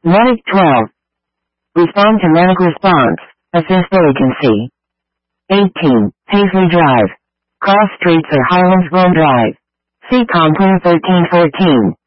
Medic 12. Respond to medic response. Assist agency. 18. Paisley Drive. Cross Streets or Highlands Glen Drive. CCOM 1314.